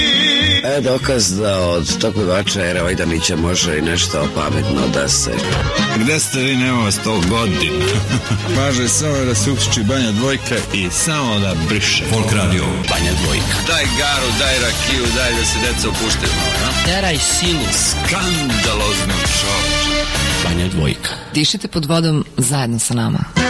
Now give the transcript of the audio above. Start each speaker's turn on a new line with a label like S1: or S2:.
S1: Dokaz da od tog pevača Era Vajdanića može i nešto pametno da se...
S2: Gde ste vi, nema vas 100 godina? Važe samo da se uključi Banja Dvojka i samo da briše.
S3: Folk radio Banja Dvojka.
S2: Daj garu, daj rakiju, daj da se deca opuštaju malo, ja?
S3: Teraj silu.
S2: Skandalozno čovječe.
S3: Banja Dvojka.
S4: Dišite pod vodom zajedno sa nama.